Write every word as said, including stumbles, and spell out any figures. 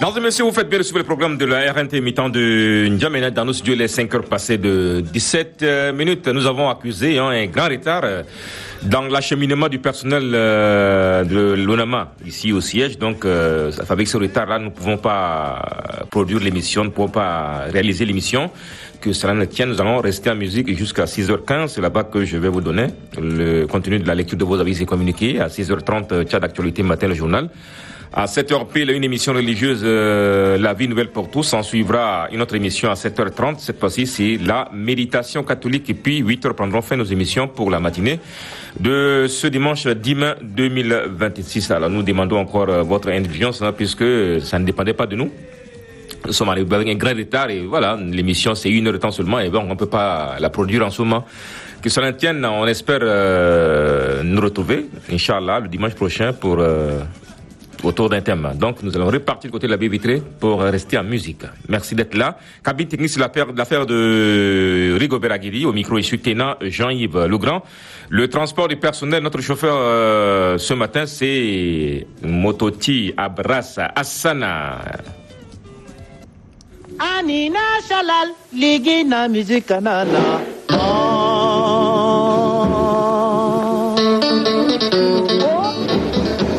Mesdames et messieurs, vous faites bien de suivre le programme de la R N T mi-temps de N'Djamena. Dans nos studios, les cinq heures passées de dix-sept minutes. Nous avons accusé hein, un grand retard euh, dans l'acheminement du personnel euh, de l'ONAMA ici au siège. Donc, euh, avec ce retard-là, nous ne pouvons pas produire l'émission, nous ne pouvons pas réaliser l'émission. Que cela ne tienne, nous allons rester en musique jusqu'à six heures quinze. C'est là-bas que je vais vous donner le contenu de la lecture de vos avis et communiqués. À six heures trente, chat d'actualité matin, le journal. À sept heures pile, une émission religieuse, euh, La vie nouvelle pour tous. S'en suivra une autre émission à sept heures trente. Cette fois-ci, c'est la méditation catholique. Et puis, huit heures prendront fin nos émissions pour la matinée de ce dimanche dix mai deux mille vingt-six. Alors, nous demandons encore euh, votre indulgence, hein, puisque ça ne dépendait pas de nous. Nous sommes arrivés avec un grand retard et voilà, l'émission c'est une heure de temps seulement et bon, on ne peut pas la produire en ce moment. Que cela tienne, on espère euh, nous retrouver, Inch'Allah, le dimanche prochain pour euh, autour d'un thème. Donc nous allons repartir du côté de la baie vitrée pour rester en musique. Merci d'être là. Cabine technique, c'est l'affaire, l'affaire de Rigobert Aguirre, au micro ici Téna, Jean-Yves Legrand. Le transport du personnel, notre chauffeur euh, ce matin, c'est Mototi Abras Hassana. Anina Shalal, Ligi na musique nana.